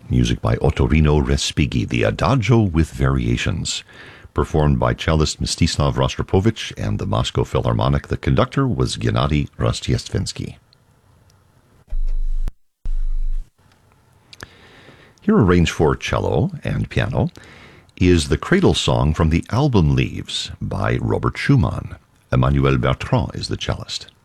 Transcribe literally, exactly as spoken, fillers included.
Music by Ottorino Respighi, the Adagio with Variations, performed by cellist Mstislav Rostropovich and the Moscow Philharmonic. The conductor was Gennady Rostiestvensky. Here, arranged for cello and piano, is the cradle song from the album Leaves by Robert Schumann. Emmanuel Bertrand is the cellist.